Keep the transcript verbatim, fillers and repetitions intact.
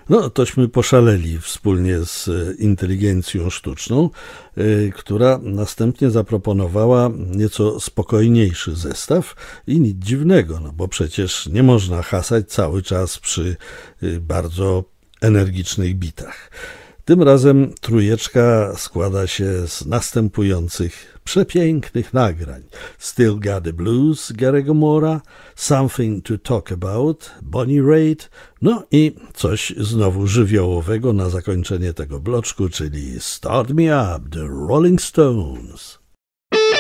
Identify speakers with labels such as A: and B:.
A: No, tośmy poszaleli wspólnie z inteligencją sztuczną, y, która następnie zaproponowała nieco spokojniejszy zestaw i nic dziwnego, no bo przecież nie można hasać cały czas przy y, bardzo energicznych bitach. Tym razem trójeczka składa się z następujących przepięknych nagrań: Still Got the Blues Gary'ego Moore'a, Something to Talk About Bonnie Raitt, no i coś znowu żywiołowego na zakończenie tego bloczku, czyli Start Me Up, The Rolling Stones.